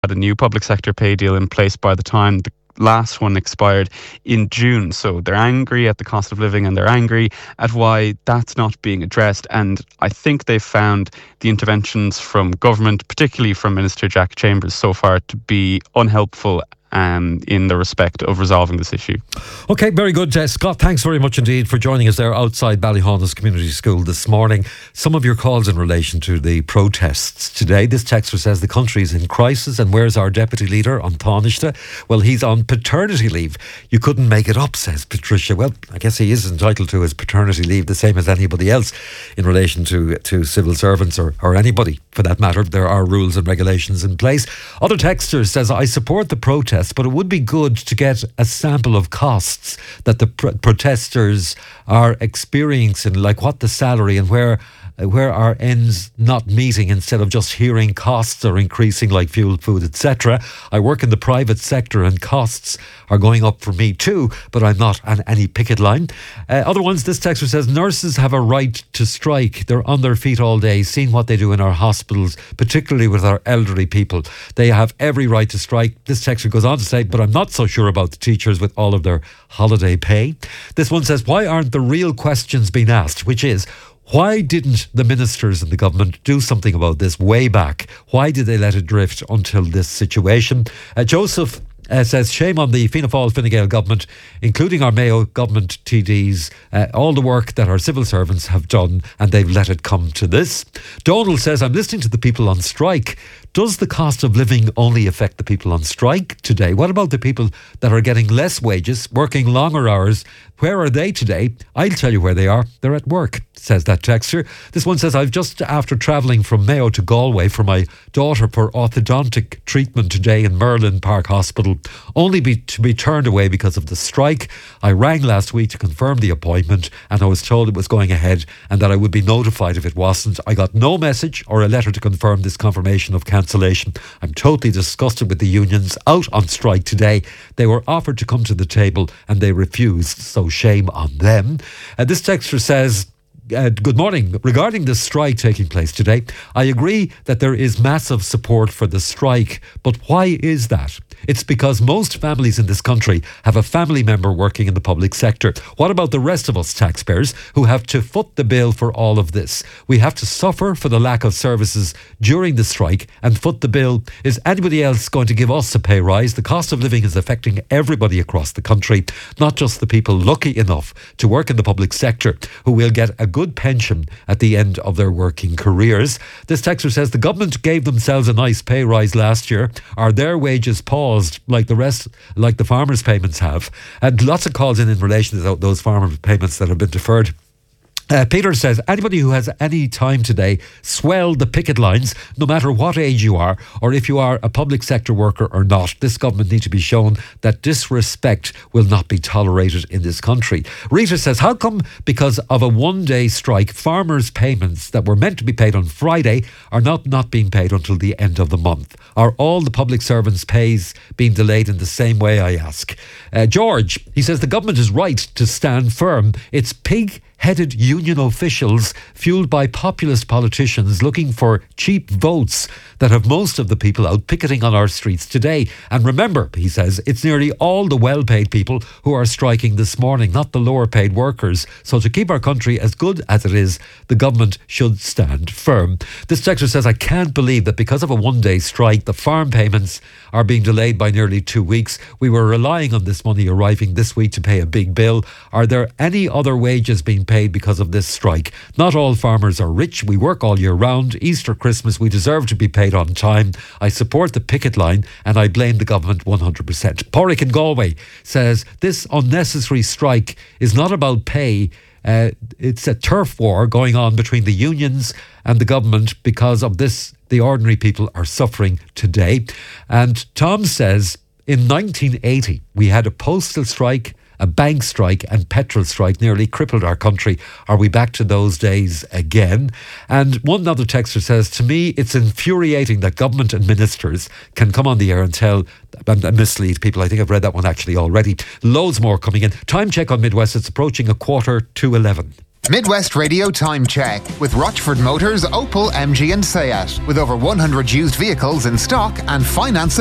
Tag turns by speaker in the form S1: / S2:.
S1: had a new public sector pay deal in place by the time the last one expired in June. So they're angry at the cost of living, and they're angry at why that's not being addressed. And I think they've found the interventions from government, particularly from Minister Jack Chambers so far, to be unhelpful in the respect of resolving this issue.
S2: Okay, very good. Scott, thanks very much indeed for joining us there outside Ballyhaunis Community School this morning. Some of your calls in relation to the protests today. This texter says the country is in crisis, and where's our deputy leader on Taoiseach? Well, he's on paternity leave. You couldn't make it up, says Patricia. Well, I guess he is entitled to his paternity leave the same as anybody else in relation to civil servants or anybody for that matter. There are rules and regulations in place. Other texter says, I support the protest, but it would be good to get a sample of costs that the protesters are experiencing, like what the salary and where are ends not meeting, instead of just hearing costs are increasing like fuel, food, etc. I work in the private sector and costs are going up for me too, but I'm not on any picket line. Other ones, this texter says, nurses have a right to strike. They're on their feet all day, seeing what they do in our hospitals, particularly with our elderly people. They have every right to strike. This texter goes on to say, but I'm not so sure about the teachers with all of their holiday pay. This one says, why aren't the real questions being asked, which is, why didn't the ministers in the government do something about this way back? Why did they let it drift until this situation? Joseph says, shame on the Fianna Fáil Fine Gael government, including our Mayo government TDs, all the work that our civil servants have done, and they've let it come to this. Donald says, I'm listening to the people on strike. Does the cost of living only affect the people on strike today? What about the people that are getting less wages, working longer hours? Where are they today? I'll tell you where they are. They're at work, says that texter. This one says, I've just after travelling from Mayo to Galway for my daughter for orthodontic treatment today in Merlin Park Hospital, only to be turned away because of the strike. I rang last week to confirm the appointment, and I was told it was going ahead and that I would be notified if it wasn't. I got no message or a letter to confirm this confirmation of cancellation. I'm totally disgusted with the unions out on strike today. They were offered to come to the table and they refused, so shame on them. This texter says, good morning. Regarding the strike taking place today, I agree that there is massive support for the strike, but why is that? It's because most families in this country have a family member working in the public sector. What about the rest of us taxpayers who have to foot the bill for all of this? We have to suffer for the lack of services during the strike and foot the bill. Is anybody else going to give us a pay rise? The cost of living is affecting everybody across the country, not just the people lucky enough to work in the public sector who will get a good pension at the end of their working careers. This texter says the government gave themselves a nice pay rise last year. Are their wages paused like the farmers' payments have? And lots of calls in relation to those farmer payments that have been deferred. Peter says, anybody who has any time today, swell the picket lines, no matter what age you are, or if you are a public sector worker or not. This government needs to be shown that disrespect will not be tolerated in this country. Rita says, how come because of a one-day strike, farmers' payments that were meant to be paid on Friday are not being paid until the end of the month? Are all the public servants' pays being delayed in the same way, I ask? George, he says, the government is right to stand firm. It's pig-headed union officials fueled by populist politicians looking for cheap votes that have most of the people out picketing on our streets today. And remember, he says, it's nearly all the well-paid people who are striking this morning, not the lower-paid workers. So to keep our country as good as it is, the government should stand firm. This texter says, I can't believe that because of a one-day strike, the farm payments are being delayed by nearly 2 weeks. We were relying on this money arriving this week to pay a big bill. Are there any other wages being paid because of this strike? Not all farmers are rich. We work all year round. Easter, Christmas, we deserve to be paid on time. I support the picket line and I blame the government 100%. Porrick in Galway says this unnecessary strike is not about pay. It's a turf war going on between the unions and the government. Because of this, the ordinary people are suffering today. And Tom says in 1980 we had a postal strike, a bank strike and petrol strike nearly crippled our country. Are we back to those days again? And one other texter says, to me, it's infuriating that government and ministers can come on the air and tell and mislead people. I think I've read that one actually already. Loads more coming in. Time check on Midwest. It's approaching 11:15.
S3: Midwest Radio Time Check with Rochford Motors, Opel, MG and Seat. With over 100 used vehicles in stock and finance